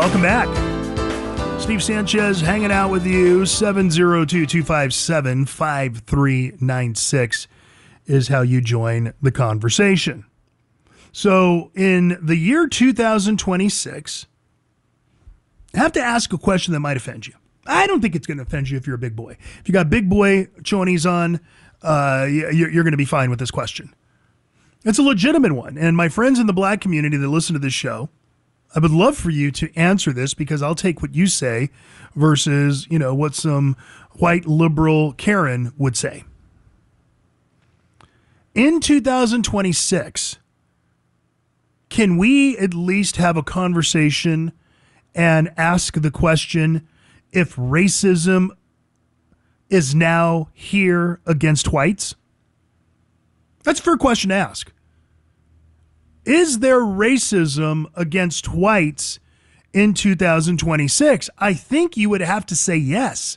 Welcome back. Steve Sanchez hanging out with you. 702-257-5396 is how you join the conversation. So in the year 2026, I have to ask a question that might offend you. I don't think it's going to offend you if you're a big boy. If you got big boy chonies on, you're going to be fine with this question. It's a legitimate one. And my friends in the black community that listen to this show, I would love for you to answer this because I'll take what you say versus, what some white liberal Karen would say. In 2026, can we at least have a conversation and ask the question if racism is now here against whites? That's a fair question to ask. Is there racism against whites in 2026? I think you would have to say yes.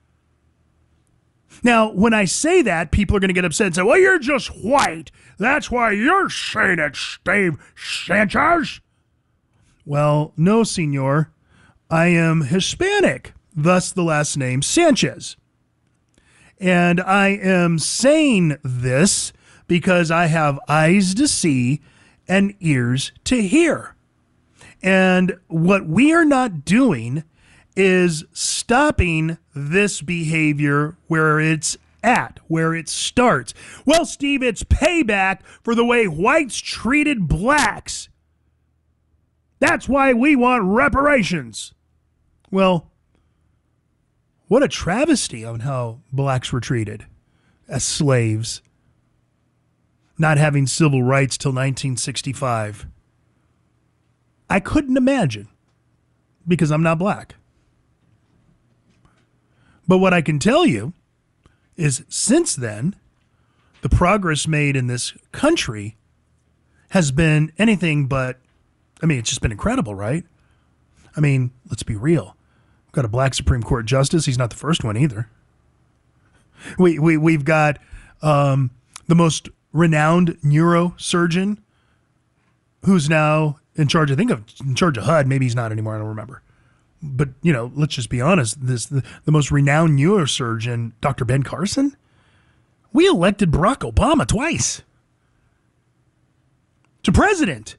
Now, when I say that, people are going to get upset and say, well, you're just white. That's why you're saying it, Steve Sanchez. Well, no, senor. I am Hispanic, thus the last name Sanchez. And I am saying this because I have eyes to see and ears to hear. And what we are not doing is stopping this behavior where it's at, where it starts. Well, Steve, it's payback for the way whites treated blacks. That's why we want reparations. Well, what a travesty on how blacks were treated as slaves, not having civil rights till 1965. I couldn't imagine because I'm not black. But what I can tell you is since then, the progress made in this country has been anything but, it's just been incredible, right? Let's be real. We've got a black Supreme Court justice. He's not the first one either. We've got the most renowned neurosurgeon who's now in charge, in charge of HUD. Maybe he's not anymore. I don't remember. But, let's just be honest. The most renowned neurosurgeon, Dr. Ben Carson, we elected Barack Obama twice to president.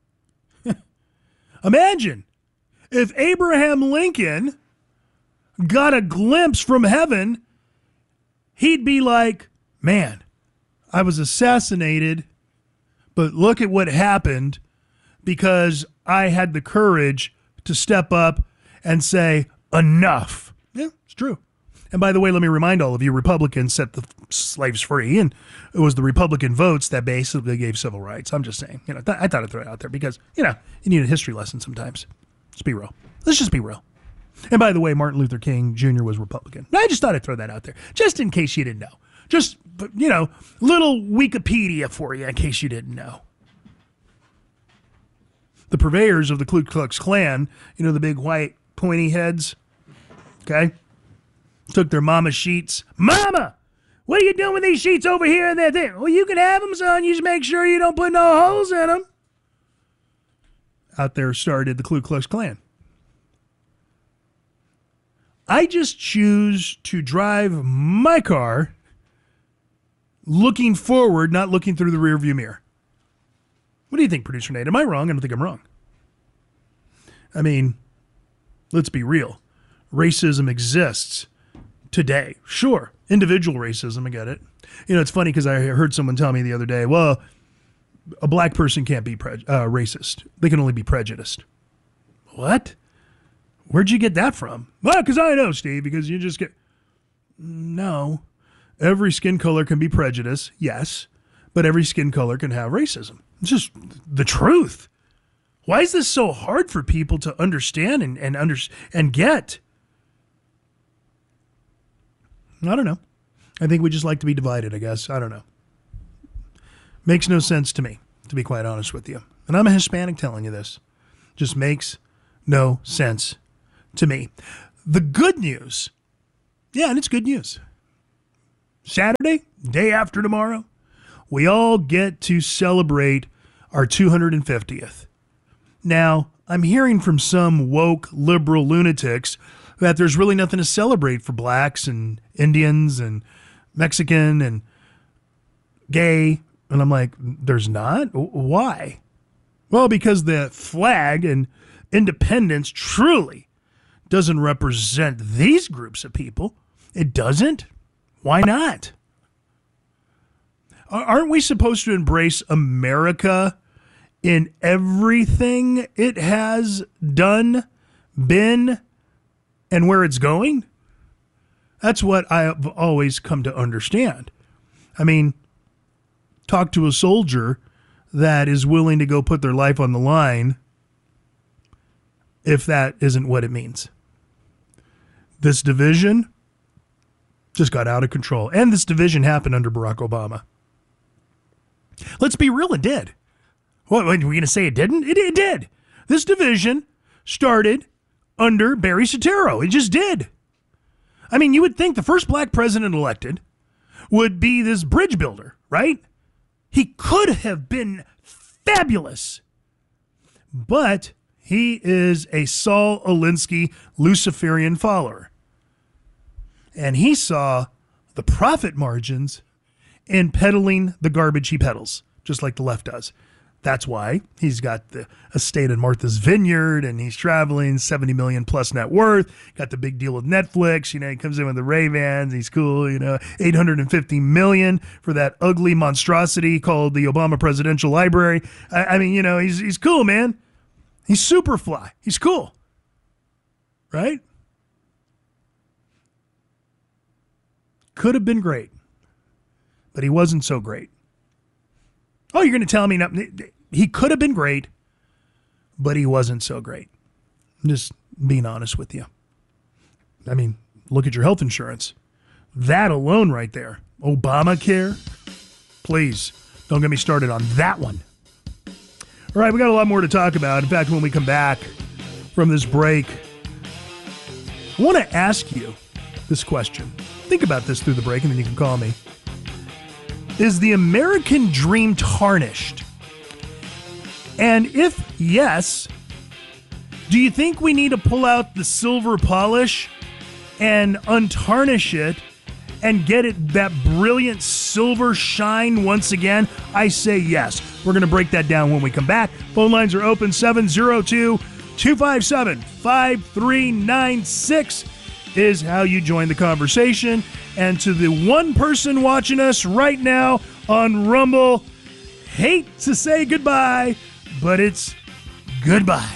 Imagine if Abraham Lincoln got a glimpse from heaven, he'd be like, man, I was assassinated, but look at what happened because I had the courage to step up and say, enough. Yeah, it's true. And by the way, let me remind all of you, Republicans set the slaves free, and it was the Republican votes that basically gave civil rights. I'm just saying, I thought I'd throw it out there because, you need a history lesson sometimes. Let's be real. Let's just be real. And by the way, Martin Luther King Jr. was Republican. I just thought I'd throw that out there, just in case you didn't know. Just, little Wikipedia for you in case you didn't know. The purveyors of the Ku Klux Klan, the big white pointy heads, okay, took their mama sheets. Mama, what are you doing with these sheets over here and there? Well, you can have them, son. You just make sure you don't put no holes in them. Out there started the Ku Klux Klan. I just choose to drive my car looking forward, not looking through the rearview mirror. What do you think, Producer Nate? Am I wrong? I don't think I'm wrong. Let's be real. Racism exists today. Sure, individual racism, I get it. It's funny because I heard someone tell me the other day, well, a black person can't be racist. They can only be prejudiced. What? Where'd you get that from? Well, because I know, Steve, because you just get... No. Every skin color can be prejudice, yes, but every skin color can have racism. It's just the truth. Why is this so hard for people to understand and get? I don't know. I think we just like to be divided, I guess. I don't know. Makes no sense to me, to be quite honest with you. And I'm a Hispanic telling you this. Just makes no sense to me. The good news, and it's good news. Saturday, day after tomorrow, we all get to celebrate our 250th. Now, I'm hearing from some woke liberal lunatics that there's really nothing to celebrate for blacks and Indians and Mexican and gay. And I'm like, there's not? Why? Well, because the flag and independence truly doesn't represent these groups of people. It doesn't. Why not? Aren't we supposed to embrace America in everything it has done, been, and where it's going? That's what I've always come to understand. I mean, talk to a soldier that is willing to go put their life on the line if that isn't what it means. This division just got out of control. And this division happened under Barack Obama. Let's be real, it did. What, were we going to say it didn't? It did. This division started under Barry Soetoro. It just did. I mean, you would think the first black president elected would be this bridge builder, right? He could have been fabulous. But he is a Saul Alinsky Luciferian follower. And he saw the profit margins in peddling the garbage he peddles, just like the left does. That's why he's got the estate in Martha's Vineyard and he's traveling, 70 million plus net worth, got the big deal with Netflix. He comes in with the Ray-Bans. He's cool, 850 million for that ugly monstrosity called the Obama Presidential Library. I mean, he's cool, man. He's super fly. He's cool. Right? Could have been great, but he wasn't so great. Oh, you're going to tell me he could have been great, but he wasn't so great. I'm just being honest with you. I mean, look at your health insurance. That alone right there. Obamacare. Please, don't get me started on that one. All right, we got a lot more to talk about. In fact, when we come back from this break, I want to ask you this question. Think about this through the break, and then you can call me. Is the American dream tarnished? And if yes, do you think we need to pull out the silver polish and untarnish it and get it that brilliant silver shine once again? I say yes. We're going to break that down when we come back. Phone lines are open, 702-257-5396 is how you join the conversation. And to the one person watching us right now on Rumble, hate to say goodbye, but it's goodbye.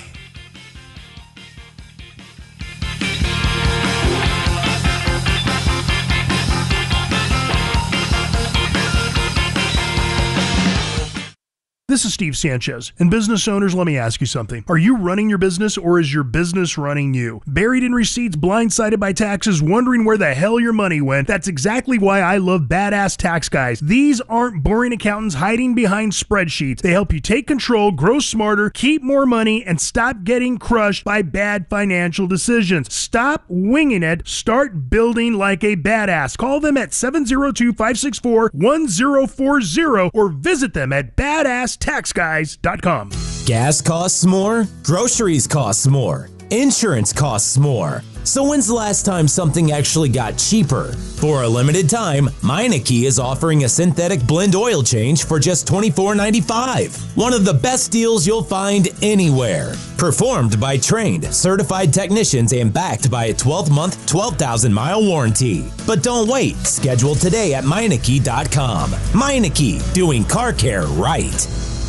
This is Steve Sanchez. And business owners, let me ask you something. Are you running your business or is your business running you? Buried in receipts, blindsided by taxes, wondering where the hell your money went? That's exactly why I love Badass Tax Guys. These aren't boring accountants hiding behind spreadsheets. They help you take control, grow smarter, keep more money, and stop getting crushed by bad financial decisions. Stop winging it. Start building like a badass. Call them at 702-564-1040 or visit them at BadassTaxGuys.com. Gas costs more, groceries cost more, insurance costs more. So when's the last time something actually got cheaper? For a limited time, Meineke is offering a synthetic blend oil change for just $24.95. One of the best deals you'll find anywhere. Performed by trained, certified technicians and backed by a 12-month, 12,000-mile warranty. But don't wait. Schedule today at Meineke.com. Meineke, doing car care right.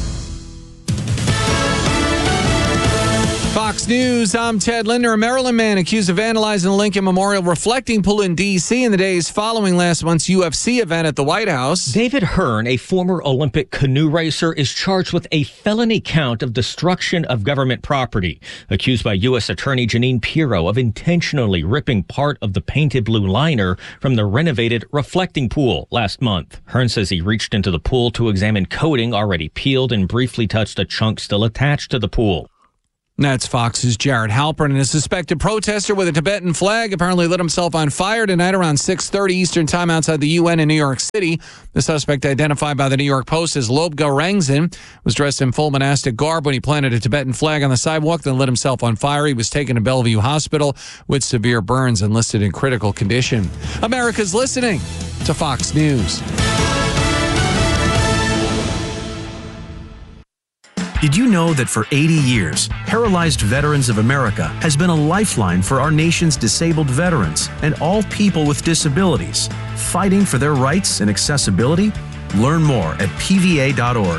Fox News, I'm Ted Linder. A Maryland man accused of vandalizing the Lincoln Memorial Reflecting Pool in D.C. in the days following last month's UFC event at the White House. David Hearn, a former Olympic canoe racer, is charged with a felony count of destruction of government property, accused by U.S. Attorney Jeanine Pirro of intentionally ripping part of the painted blue liner from the renovated Reflecting Pool last month. Hearn says he reached into the pool to examine coating already peeled and briefly touched a chunk still attached to the pool. That's Fox's Jared Halpern, and a suspected protester with a Tibetan flag apparently lit himself on fire tonight around 6:30 Eastern Time outside the UN in New York City. The suspect, identified by the New York Post as Lobga Rangzin, was dressed in full monastic garb when he planted a Tibetan flag on the sidewalk, then lit himself on fire. He was taken to Bellevue Hospital with severe burns and listed in critical condition. America's listening to Fox News. Did you know that for 80 years, Paralyzed Veterans of America has been a lifeline for our nation's disabled veterans and all people with disabilities, fighting for their rights and accessibility? Learn more at pva.org.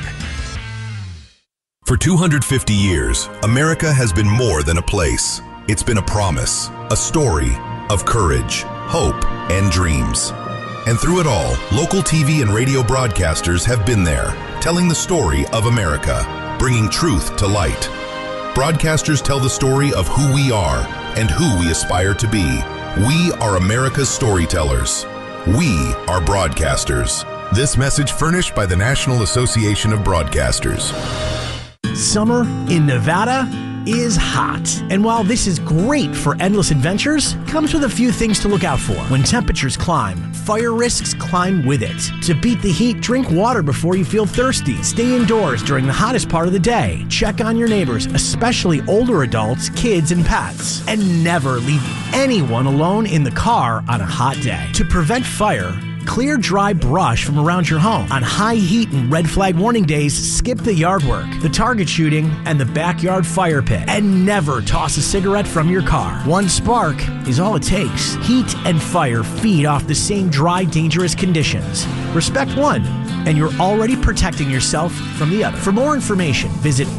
For 250 years, America has been more than a place. It's been a promise, a story of courage, hope, and dreams. And through it all, local TV and radio broadcasters have been there, telling the story of America, bringing truth to light. Broadcasters tell the story of who we are and who we aspire to be. We are America's storytellers. We are broadcasters. This message furnished by the National Association of Broadcasters. Summer in Nevada is hot. And while this is great for endless adventures, comes with a few things to look out for. When temperatures climb, fire risks climb with it. To beat the heat, drink water before you feel thirsty. Stay indoors during the hottest part of the day. Check on your neighbors, especially older adults, kids, and pets. And never leave anyone alone in the car on a hot day. To prevent fire, clear dry brush from around your home. On high heat and red flag warning days, skip the yard work, the target shooting, and the backyard fire pit. And never toss a cigarette from your car. One spark is all it takes. Heat and fire feed off the same dry, dangerous conditions. Respect one, and you're already protecting yourself from the other. For more information, visit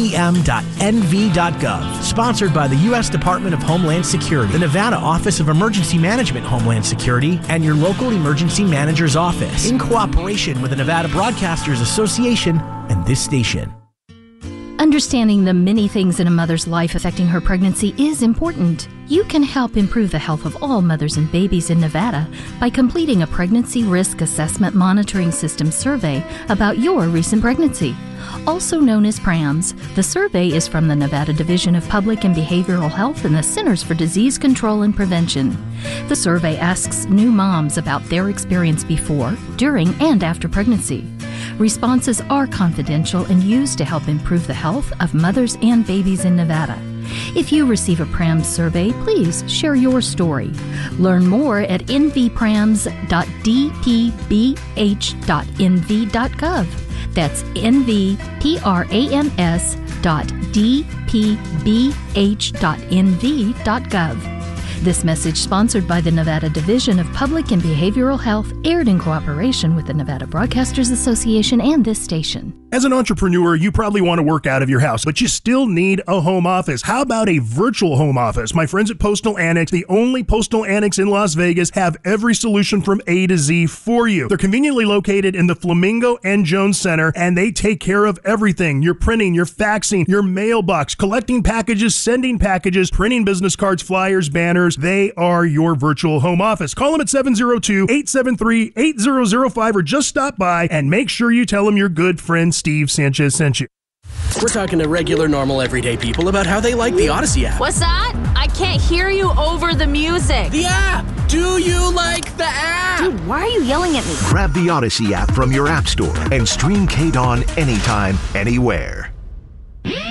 oem.nv.gov. Sponsored by the U.S. Department of Homeland Security, the Nevada Office of Emergency Management Homeland Security, and your local emergency manager's office, in cooperation with the Nevada Broadcasters Association and this station. Understanding the many things in a mother's life affecting her pregnancy is important. You can help improve the health of all mothers and babies in Nevada by completing a Pregnancy Risk Assessment Monitoring System survey about your recent pregnancy. Also known as PRAMS, the survey is from the Nevada Division of Public and Behavioral Health and the Centers for Disease Control and Prevention. The survey asks new moms about their experience before, during, and after pregnancy. Responses are confidential and used to help improve the health of mothers and babies in Nevada. If you receive a PRAMS survey, please share your story. Learn more at nvprams.dpbh.nv.gov. That's nvprams.dpbh.nv.gov. This message, sponsored by the Nevada Division of Public and Behavioral Health, aired in cooperation with the Nevada Broadcasters Association and this station. As an entrepreneur, you probably want to work out of your house, but you still need a home office. How about a virtual home office? My friends at Postal Annex, the only postal annex in Las Vegas, have every solution from A to Z for you. They're conveniently located in the Flamingo and Jones Center, and they take care of everything. Your printing, your faxing, your mailbox, collecting packages, sending packages, printing business cards, flyers, banners. They are your virtual home office. Call them at 702-873-8005 or just stop by and make sure you tell them your good friend Steve Sanchez sent you. We're talking to regular, normal, everyday people about how they like the Odyssey app. What's that? I can't hear you over the music. The app! Do you like the app? Dude, why are you yelling at me? Grab the Odyssey app from your app store and stream KDAWN anytime, anywhere.